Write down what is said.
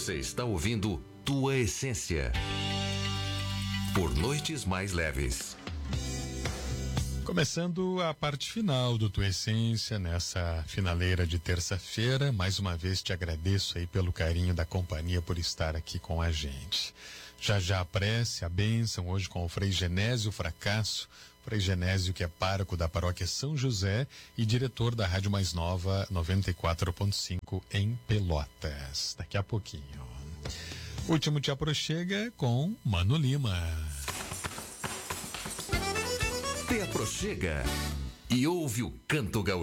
Você está ouvindo Tua Essência. Por noites mais leves. Começando a parte final do Tua Essência, nessa finaleira de terça-feira. Mais uma vez te agradeço aí pelo carinho da companhia, por estar aqui com a gente. Já a prece, a bênção, hoje com o Frei Genésio Fracasso. Frei Genésio, que é pároco da paróquia São José e diretor da Rádio Mais Nova 94.5 em Pelotas. Daqui a pouquinho. Último Te Aproxega com Mano Lima. Te aproxega e ouve o canto gaúcho.